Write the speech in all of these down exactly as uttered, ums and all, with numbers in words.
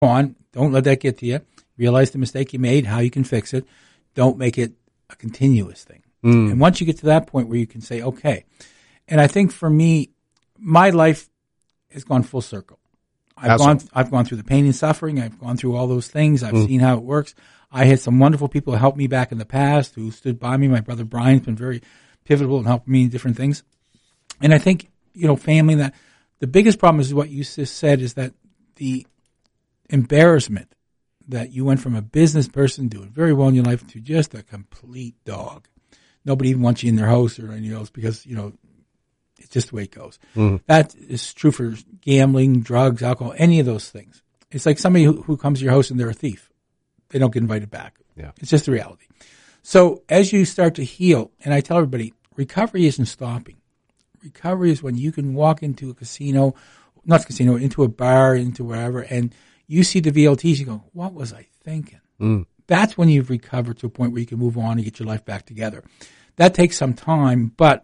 on. Don't let that get to you. Realize the mistake you made, how you can fix it. Don't make it a continuous thing. Mm. And once you get to that point where you can say, okay. And I think for me, my life has gone full circle. I've Awesome. gone, I've gone through the pain and suffering. I've gone through all those things. I've Mm. seen how it works. I had some wonderful people who helped me back in the past, who stood by me. My brother Brian's been very pivotal in helping me in different things. And I think, you know, family, that the biggest problem is what you just said, is that the embarrassment that you went from a business person doing very well in your life to just a complete dog. Nobody even wants you in their house or anything else because, you know, it's just the way it goes. Mm-hmm. That is true for gambling, drugs, alcohol, any of those things. It's like somebody who, who comes to your house and they're a thief. They don't get invited back. Yeah. It's just the reality. So as you start to heal, and I tell everybody, recovery isn't stopping. Recovery is when you can walk into a casino, not a casino, into a bar, into wherever, and you see the V L Ts, you go, what was I thinking? Mm. That's when you've recovered to a point where you can move on and get your life back together. That takes some time, but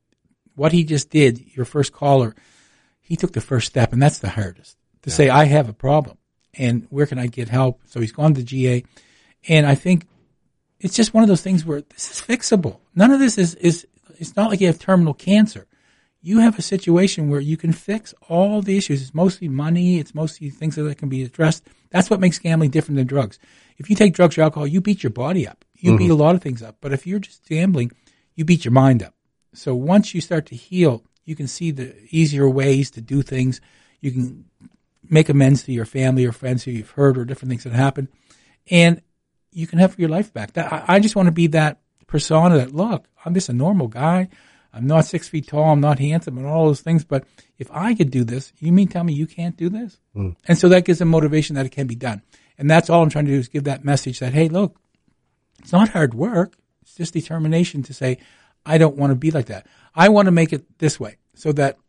what he just did, your first caller, he took the first step, and that's the hardest. To yeah. say, I have a problem, and where can I get help? So he's gone to G A, and I think it's just one of those things where this is fixable. None of this is, is it's not like you have terminal cancer. You have a situation where you can fix all the issues. It's mostly money. It's mostly things that can be addressed. That's what makes gambling different than drugs. If you take drugs or alcohol, you beat your body up. You mm-hmm. beat a lot of things up. But if you're just gambling, you beat your mind up. So once you start to heal, you can see the easier ways to do things. You can make amends to your family or friends who you've hurt or different things that happen. And you can have your life back. That, I, I just want to be that persona that, look, I'm just a normal guy. I'm not six feet tall. I'm not handsome and all those things. But if I could do this, you mean tell me you can't do this? Mm. And so that gives them motivation that it can be done. And that's all I'm trying to do is give that message that, hey, look, it's not hard work. It's just determination to say, I don't want to be like that. I want to make it this way so that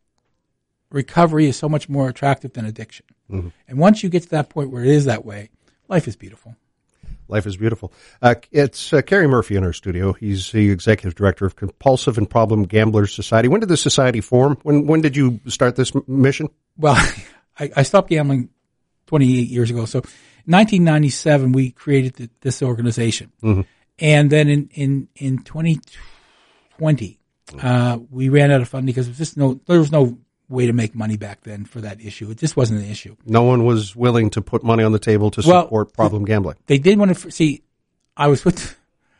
recovery is so much more attractive than addiction. Mm-hmm. And once you get to that point where it is that way, life is beautiful. Life is beautiful. Uh, it's uh, Kerry Murphy in our studio. He's the executive director of Compulsive and Problem Gamblers Society. When did this society form? When when did you start this m- mission? Well, I, I stopped gambling twenty-eight years ago. So in nineteen ninety-seven, we created the, this organization. Mm-hmm. And then in, in, in twenty twenty, uh, we ran out of funding because there was just no, there was no way to make money back then for that issue. It just wasn't an issue. No one was willing to put money on the table to well, support problem gambling. They did want to see. I was with,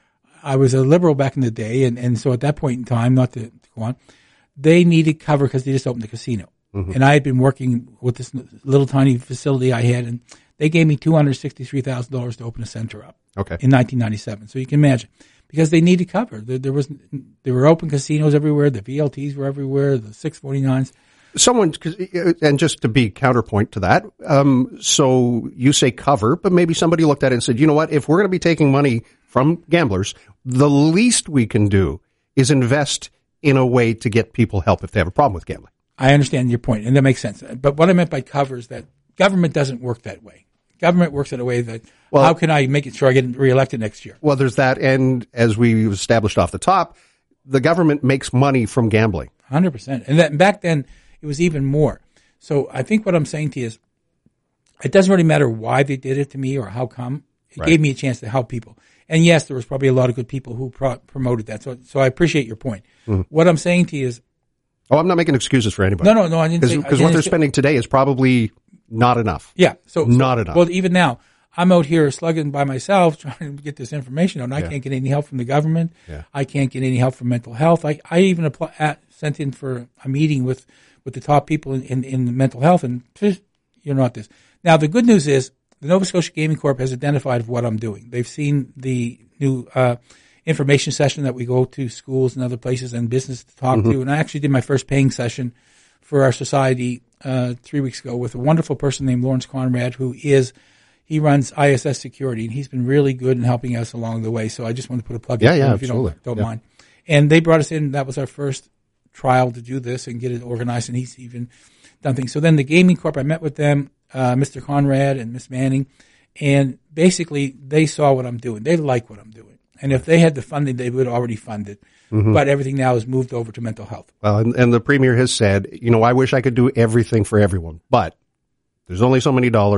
I was a liberal back in the day, and, and so at that point in time, not to, to go on, they needed cover because they just opened the casino, mm-hmm. and I had been working with this little tiny facility I had, and they gave me two hundred sixty-three thousand dollars to open a center up. Okay. In nineteen ninety-seven, so you can imagine. Because they needed cover. There, there was, there were open casinos everywhere. The V L Ts were everywhere. The six forty-nines. Someone, and just to be counterpoint to that, um, so you say cover, but maybe somebody looked at it and said, you know what, if we're going to be taking money from gamblers, the least we can do is invest in a way to get people help if they have a problem with gambling. I understand your point, and that makes sense. But what I meant by cover is that government doesn't work that way. Government works in a way that, well, how can I make it sure I get reelected next year? Well, there's that, and as we established off the top, the government makes money from gambling. one hundred percent. And that, back then, it was even more. So I think what I'm saying to you is, it doesn't really matter why they did it to me or how come. It right. gave me a chance to help people. And yes, there was probably a lot of good people who pro- promoted that. So, so I appreciate your point. Mm-hmm. What I'm saying to you is, oh, I'm not making excuses for anybody. No, no, no. I didn't say because what they're spending today is probably not enough. Yeah, so not so, enough. Well, even now, I'm out here slugging by myself trying to get this information out, and I yeah. can't get any help from the government. Yeah. I can't get any help from mental health. I, I even apply, at, sent in for a meeting with, with the top people in, in, in mental health, and you're not this. Now, the good news is the Nova Scotia Gaming Corp has identified what I'm doing. They've seen the new uh, information session that we go to schools and other places and business to talk mm-hmm. to, and I actually did my first paying session for our society uh, three weeks ago with a wonderful person named Lawrence Conrad, who is he runs I S S Security, and he's been really good in helping us along the way. So I just wanted to put a plug yeah, in yeah, if you absolutely. don't, don't yeah. mind. And they brought us in. That was our first trial to do this and get it organized, and he's even done things. So then the Gaming Corp, I met with them, uh, Mister Conrad and Miss Manning, and basically they saw what I'm doing. They like what I'm doing. And if they had the funding, they would already fund it. Mm-hmm. But everything now is moved over to mental health. Well, and, and the Premier has said, you know, I wish I could do everything for everyone, but there's only so many dollars.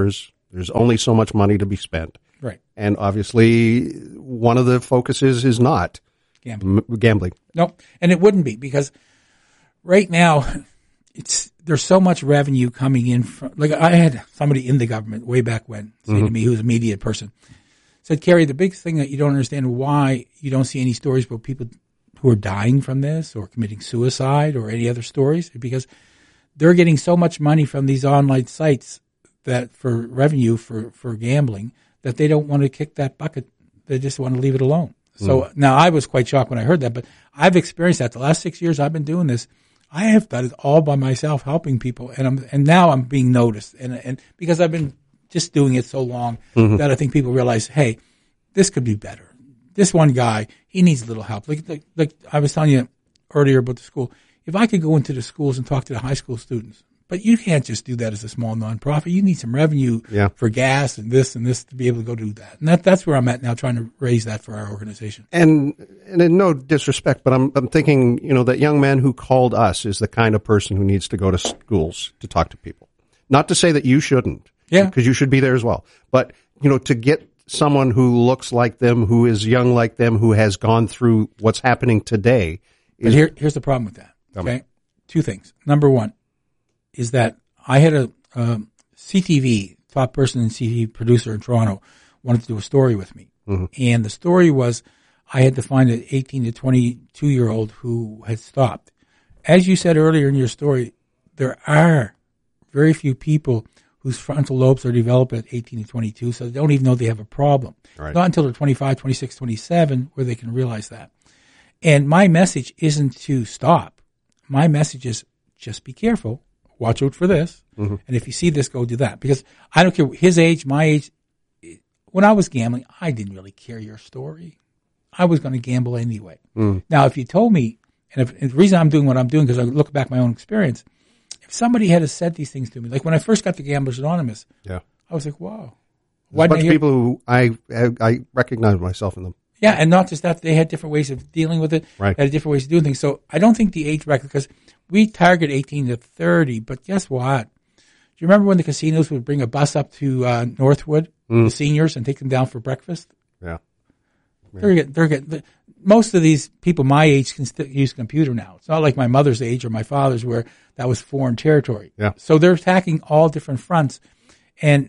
There's only so much money to be spent. Right. And obviously, one of the focuses is not Gambling. m- gambling. No, and it wouldn't be, because right now it's there's so much revenue coming in from, like I had somebody in the government way back when say mm-hmm. to me, who was a media person, said, Kerry, the big thing that you don't understand why you don't see any stories about people who are dying from this or committing suicide or any other stories, because they're getting so much money from these online sites that for revenue for, for gambling that they don't want to kick that bucket. They just want to leave it alone. So mm. now I was quite shocked when I heard that, but I've experienced that the last six years I've been doing this. I have done it all by myself, helping people, and I'm and now I'm being noticed, and and because I've been just doing it so long mm-hmm. that I think people realize, hey, this could be better. This one guy, he needs a little help. Like like, like I was telling you earlier about the school. If I could go into the schools and talk to the high school students, but you can't just do that as a small nonprofit. You need some revenue yeah. for gas and this and this to be able to go do that. And that, that's where I'm at now, trying to raise that for our organization. And, and in no disrespect, but I'm, I'm thinking, you know, that young man who called us is the kind of person who needs to go to schools to talk to people. Not to say that you shouldn't. Yeah. Because you should be there as well. But, you know, to get someone who looks like them, who is young like them, who has gone through what's happening today. Is, but here, here's the problem with that. Okay. Um, Two things. Number one is that I had a um, C T V, top person in C T V producer in Toronto, wanted to do a story with me. Mm-hmm. And the story was I had to find an eighteen to twenty-two year old who had stopped. As you said earlier in your story, there are very few people whose frontal lobes are developed at eighteen to twenty-two, so they don't even know they have a problem. Right. Not until they're twenty-five, twenty-six, twenty-seven where they can realize that. And my message isn't to stop. My message is just be careful. Watch out for this. Mm-hmm. And if you see this, go do that. Because I don't care his age, my age. When I was gambling, I didn't really care your story. I was going to gamble anyway. Mm. Now, if you told me, and, if, and the reason I'm doing what I'm doing, because I look back at my own experience, if somebody had said these things to me, like when I first got to Gamblers Anonymous, yeah. I was like, wow. There's a bunch of people who I, I recognize myself in them. Yeah, and not just that, they had different ways of dealing with it, right. had different ways of doing things. So I don't think the age bracket, because we target eighteen to thirty, but guess what? Do you remember when the casinos would bring a bus up to uh, Northwood, mm. the seniors, and take them down for breakfast? Yeah. yeah. They're getting, they're getting, most of these people my age can still use a computer now. It's not like my mother's age or my father's where that was foreign territory. Yeah. So they're attacking all different fronts. And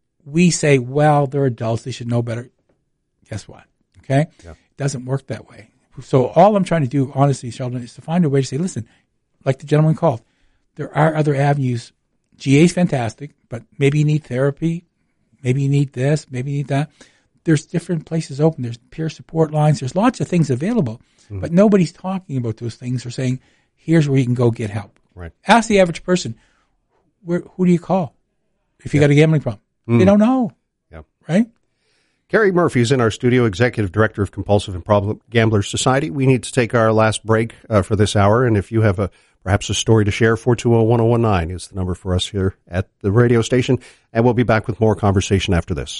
we say, well, they're adults. They should know better. Guess what? Okay? Yeah. It doesn't work that way. So all I'm trying to do, honestly, Sheldon, is to find a way to say, listen, like the gentleman called, there are other avenues. G A is fantastic, but maybe you need therapy. Maybe you need this. Maybe you need that. There's different places open. There's peer support lines. There's lots of things available, mm. but nobody's talking about those things or saying, here's where you can go get help. Right. Ask the average person, where, who do you call if you yeah. got a gambling problem? Mm. They don't know. Yeah. Right? Kerry Murphy is in our studio, Executive Director of Compulsive and Problem Gamblers Society. We need to take our last break uh, for this hour, and if you have a perhaps a story to share, four two zero, one zero one nine is the number for us here at the radio station, and we'll be back with more conversation after this.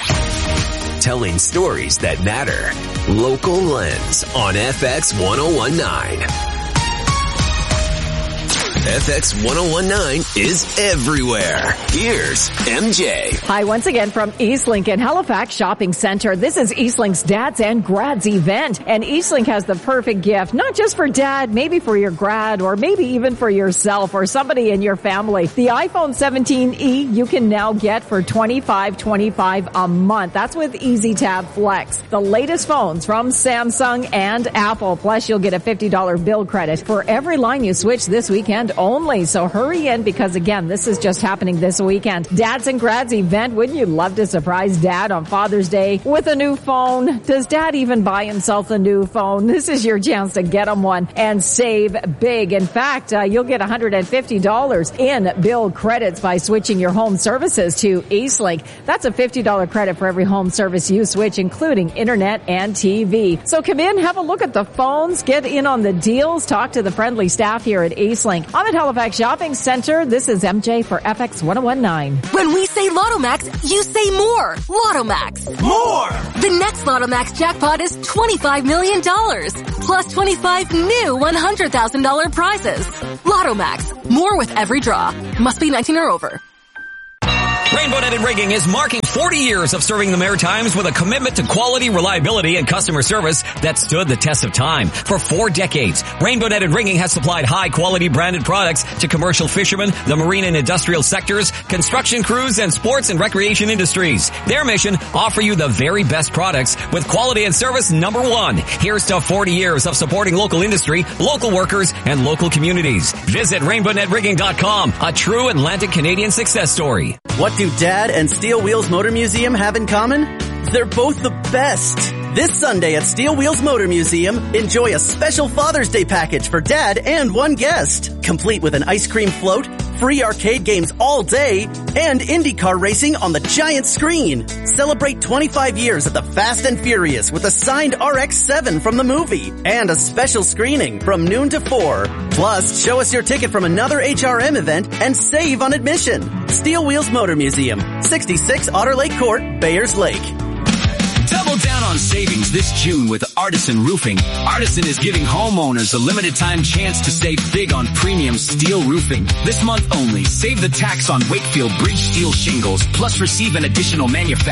Telling stories that matter. Local Lens on F X one oh one nine. F X one oh one nine is everywhere. Here's M J. Hi, once again from Eastlink and Halifax Shopping Center. This is Eastlink's Dads and Grads event. And Eastlink has the perfect gift, not just for dad, maybe for your grad, or maybe even for yourself or somebody in your family. The iPhone seventeen e you can now get for twenty-five twenty-five a month. That's with EasyTab Flex. The latest phones from Samsung and Apple. Plus, you'll get a fifty dollars bill credit for every line you switch this weekend only. So hurry in, because again, this is just happening this weekend. Dads and Grads event. Wouldn't you love to surprise dad on Father's Day with a new phone? Does dad even buy himself a new phone? This is your chance to get him one and save big. In fact, uh, you'll get one hundred fifty dollars in bill credits by switching your home services to Eastlink. That's a fifty dollars credit for every home service you switch, including internet and T V. So come in, have a look at the phones, get in on the deals, talk to the friendly staff here at Eastlink. I'm at Halifax Shopping Center. This is M J for F X one oh one nine. When we say LottoMax, you say more. LottoMax. More! The next LottoMax jackpot is twenty-five million dollars. Plus twenty-five new one hundred thousand dollars prizes. LottoMax. More with every draw. Must be nineteen or over. Rainbow Netted Rigging is marking forty years of serving the Maritimes with a commitment to quality, reliability, and customer service that stood the test of time. For four decades, Rainbow Netted Rigging has supplied high-quality branded products to commercial fishermen, the marine and industrial sectors, construction crews, and sports and recreation industries. Their mission, offer you the very best products with quality and service number one. Here's to forty years of supporting local industry, local workers, and local communities. Visit rainbow net rigging dot com, a true Atlantic Canadian success story. What do Dad and Steel Wheels Motor Museum have in common? They're both the best. This Sunday at Steel Wheels Motor Museum, enjoy a special Father's Day package for Dad and one guest, complete with an ice cream float, free arcade games all day, and IndyCar racing on the giant screen. Celebrate twenty-five years of the Fast and Furious with a signed R X seven from the movie and a special screening from noon to four. Plus, show us your ticket from another H R M event and save on admission. Steel Wheels Motor Museum, sixty-six Otter Lake Court, Bayers Lake. Double down on savings this June with Artisan Roofing. Artisan is giving homeowners a limited time chance to save big on premium steel roofing. This month only, save the tax on Wakefield Bridge Steel shingles, plus receive an additional manufacturer